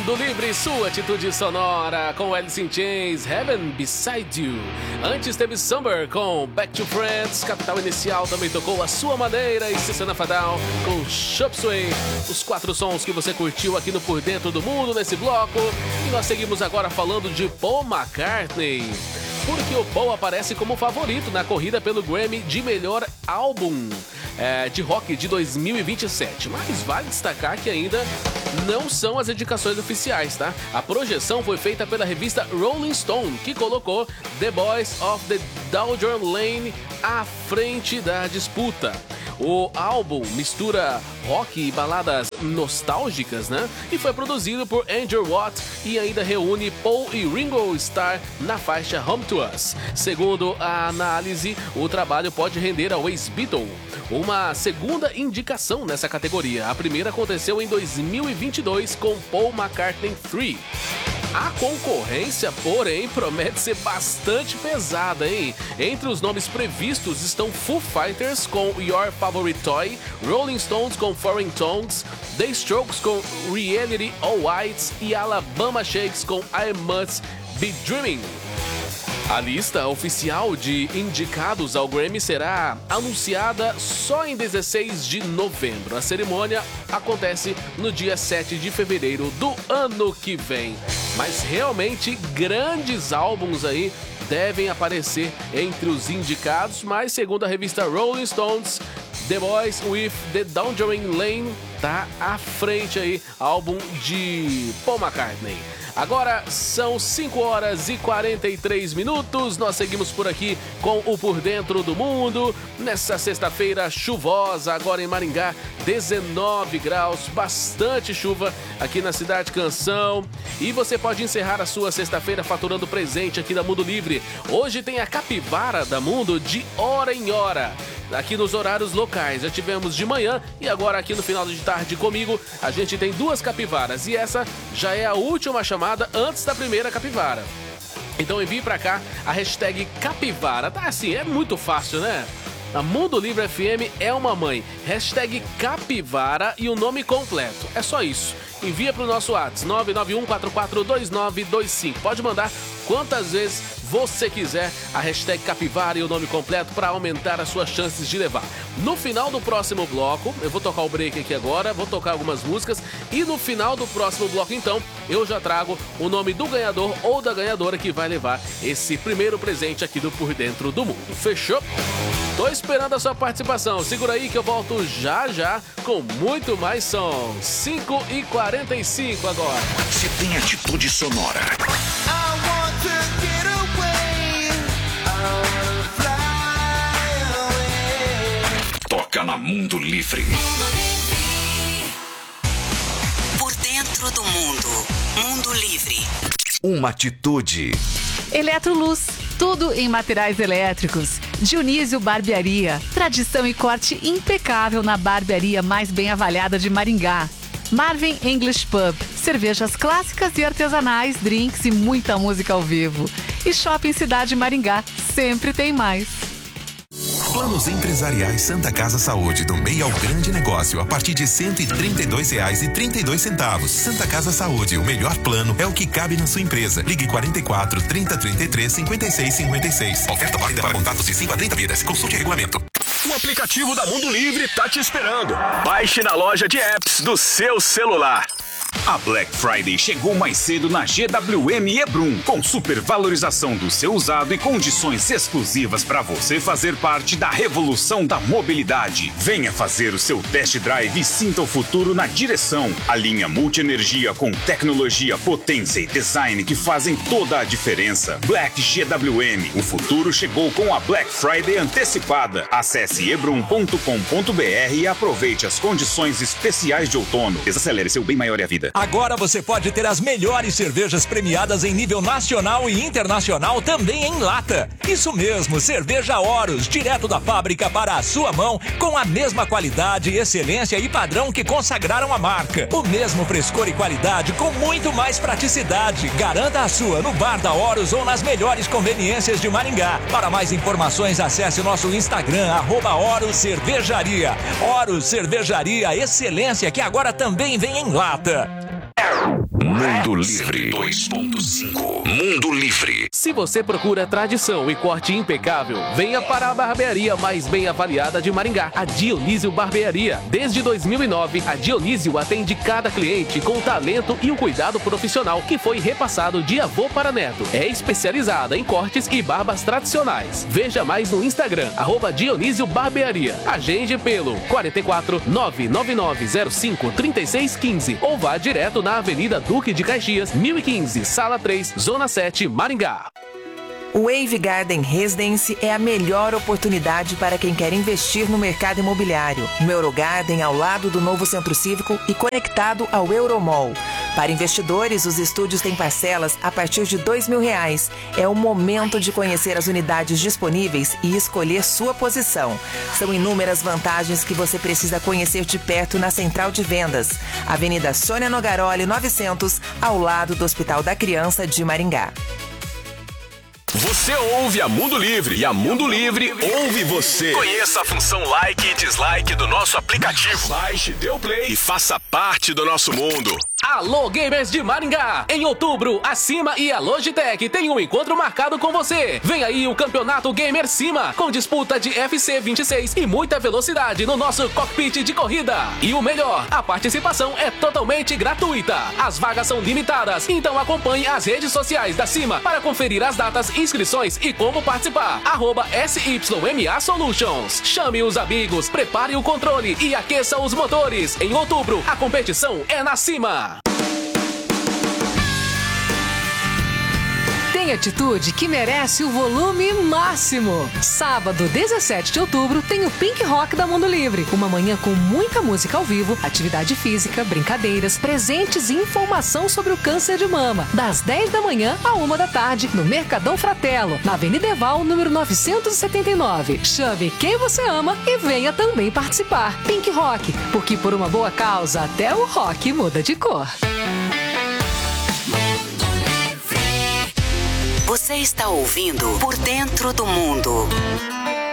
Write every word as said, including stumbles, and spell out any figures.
Mundo Livre, sua atitude sonora com Alice in Chains, Heaven Beside You. Antes teve Summer com Back to Friends, Capital Inicial também tocou A Sua Maneira e System Fadal com Chop Suey. Os quatro sons que você curtiu aqui no Por Dentro do Mundo nesse bloco. E nós seguimos agora falando de Paul McCartney, porque o Paul aparece como favorito na corrida pelo Grammy de melhor álbum é, de rock de dois mil e vinte e sete. Mas vale destacar que ainda não são as indicações oficiais, tá? A projeção foi feita pela revista Rolling Stone, que colocou The Boys of the Downtown Lane à frente da disputa. O álbum mistura rock e baladas nostálgicas, né? E foi produzido por Andrew Watt e ainda reúne Paul e Ringo Starr na faixa Home to Us. Segundo a análise, o trabalho pode render ao ex-Beatle uma segunda indicação nessa categoria. A primeira aconteceu em dois mil e vinte e dois com Paul McCartney três. A concorrência, porém, promete ser bastante pesada, hein? Entre os nomes previstos estão Foo Fighters com Your Favorite Toy, Rolling Stones com Foreign Tongues, The Strokes com Reality All Whites e Alabama Shakes com I Must Be Dreaming. A lista oficial de indicados ao Grammy será anunciada só em dezesseis de novembro. A cerimônia acontece no dia sete de fevereiro do ano que vem. Mas realmente grandes álbuns aí devem aparecer entre os indicados, mas segundo a revista Rolling Stones, The Boys with the Downtown Lane tá à frente aí, álbum de Paul McCartney. Agora são cinco horas e quarenta e três minutos, nós seguimos por aqui com o Por Dentro do Mundo, nessa sexta-feira chuvosa, agora em Maringá, dezenove graus, bastante chuva aqui na Cidade Canção. E você pode encerrar a sua sexta-feira faturando presente aqui da Mundo Livre. Hoje tem a Capivara da Mundo de hora em hora, aqui nos horários locais. Já tivemos de manhã e agora aqui no final de tarde comigo a gente tem duas capivaras e essa já é a última chamada antes da primeira capivara. Então envie pra cá a hashtag Capivara. Tá assim, é muito fácil, né? A Mundo Livre F M é uma mãe. Hashtag Capivara e o nome completo. É só isso. Envia pro nosso WhatsApp nove nove um quatro quatro dois nove dois cinco. Pode mandar quantas vezes você quiser a hashtag Capivara e o nome completo para aumentar as suas chances de levar. No final do próximo bloco, eu vou tocar o break aqui agora, vou tocar algumas músicas e no final do próximo bloco, então, eu já trago o nome do ganhador ou da ganhadora que vai levar esse primeiro presente aqui do Por Dentro do Mundo. Fechou? Tô esperando a sua participação. Segura aí que eu volto já já com muito mais som. cinco e quarenta e cinco agora. Você tem atitude sonora. Toca na Mundo Livre. Por Dentro do Mundo. Mundo Livre. Uma atitude. Eletroluz, tudo em materiais elétricos. Dionísio Barbearia, tradição e corte impecável na barbearia mais bem avaliada de Maringá. Marvin English Pub, cervejas clássicas e artesanais, drinks e muita música ao vivo. E Shopping Cidade Maringá, sempre tem mais. Planos empresariais Santa Casa Saúde, do meio ao grande negócio, a partir de cento e trinta e dois reais e trinta e dois centavos. Santa Casa Saúde, o melhor plano é o que cabe na sua empresa. Ligue quarenta e quatro, trinta, trinta e três, cinquenta e seis, cinquenta e seis. Oferta válida para contatos de cinco a trinta vidas. Consulte o regulamento. O aplicativo da Mundo Livre tá te esperando. Baixe na loja de apps do seu celular. A Black Friday chegou mais cedo na G W M Hebrum, com supervalorização do seu usado e condições exclusivas para você fazer parte da revolução da mobilidade. Venha fazer o seu test drive e sinta o futuro na direção. A linha multienergia com tecnologia, potência e design que fazem toda a diferença. Black G W M, o futuro chegou com a Black Friday antecipada. Acesse hebrum ponto com ponto b r e aproveite as condições especiais de outono. Desacelere seu bem maior e a vida. Agora você pode ter as melhores cervejas premiadas em nível nacional e internacional também em lata. Isso mesmo, cerveja Horus, direto da fábrica para a sua mão, com a mesma qualidade, excelência e padrão que consagraram a marca. O mesmo frescor e qualidade com muito mais praticidade. Garanta a sua no bar da Horus ou nas melhores conveniências de Maringá. Para mais informações, acesse o nosso Instagram, arroba Horus Cervejaria. Horus Cervejaria, excelência que agora também vem em lata. Mundo Livre dois ponto cinco. Mundo Livre. Se você procura tradição e corte impecável, venha para a barbearia mais bem avaliada de Maringá, a Dionísio Barbearia. Desde dois mil e nove, a Dionísio atende cada cliente com o talento e o cuidado profissional que foi repassado de avô para neto. É especializada em cortes e barbas tradicionais. Veja mais no Instagram, arroba Dionísio Barbearia. Agende pelo quarenta e quatro, nove nove nove zero cinco, trinta e seis quinze ou vá direto na Avenida Duque de Caxias, mil e quinze, Sala três, Zona sete, Maringá. O Wave Garden Residence é a melhor oportunidade para quem quer investir no mercado imobiliário. No Eurogarden, ao lado do novo Centro Cívico e conectado ao Euromall. Para investidores, os estúdios têm parcelas a partir de dois mil reais. É o momento de conhecer as unidades disponíveis e escolher sua posição. São inúmeras vantagens que você precisa conhecer de perto na Central de Vendas. Avenida Sônia Nogaroli, novecentos, ao lado do Hospital da Criança de Maringá. Você ouve a Mundo Livre e a Mundo Livre ouve você. Conheça a função like e dislike do nosso aplicativo. Baixe, dê o play e faça parte do nosso mundo. Alô, gamers de Maringá! Em outubro, a Cima e a Logitech têm um encontro marcado com você. Vem aí o Campeonato Gamer Cima, com disputa de F C vinte e seis e muita velocidade no nosso cockpit de corrida. E o melhor, a participação é totalmente gratuita. As vagas são limitadas, então acompanhe as redes sociais da Cima para conferir as datas, inscrições e como participar. Arroba S Y M A Solutions. Chame os amigos, prepare o controle e aqueça os motores. Em outubro, a competição é na Cima. Tem atitude que merece o volume máximo. Sábado, dezessete de outubro, tem o Pink Rock da Mundo Livre. Uma manhã com muita música ao vivo, atividade física, brincadeiras, presentes e informação sobre o câncer de mama. Das dez da manhã à uma da tarde, no Mercadão Fratello, na Avenida Eval, número novecentos e setenta e nove. Chame quem você ama e venha também participar. Pink Rock, porque por uma boa causa, até o rock muda de cor. Você está ouvindo Por Dentro do Mundo.